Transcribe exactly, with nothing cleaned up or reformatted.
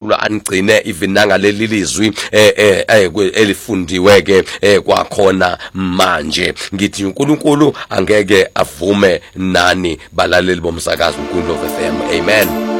uNkulunkulu anigcine even nangaleli lizwi eh elifundiwe ke kwakhona manje. Ngithi uNkulunkulu angeke avume nani balaleli bomsakazo uNkulunkulu F M. Amen.